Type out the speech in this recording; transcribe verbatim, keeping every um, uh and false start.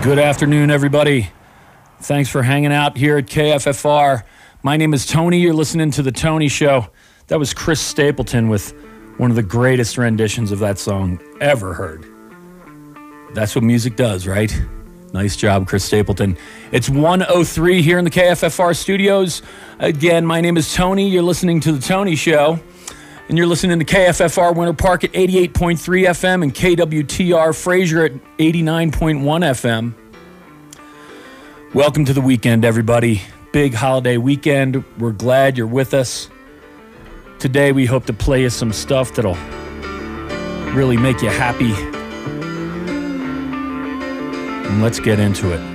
Good afternoon, everybody. Thanks for hanging out here at K F F R. My name is Tony. You're listening to The Tony Show. That was Chris Stapleton with one of the greatest renditions of that song ever heard. That's what music does, right? Nice job, Chris Stapleton. It's one oh three here in the K F F R studios. Again, my name is Tony. You're listening to The Tony Show. And you're listening to K F F R Winter Park at eighty-eight point three F M and K W T R Fraser at eighty-nine point one F M. Welcome to the weekend, everybody. Big holiday weekend. We're glad you're with us. Today, we hope to play you some stuff that'll really make you happy. And let's get into it.